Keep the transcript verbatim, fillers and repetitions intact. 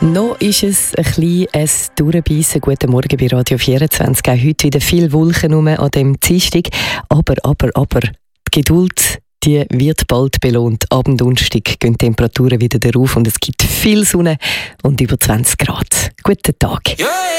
Noch ist es ein bisschen ein Durchbeissen. Guten Morgen bei Radio vierundzwanzig. Auch heute wieder viel Wolken rum an dem Dienstag. Aber, aber, aber, die Geduld, die wird bald belohnt. Ab Donnerstag gehen die Temperaturen wieder rauf und es gibt viel Sonne und über zwanzig Grad. Guten Tag. Yeah.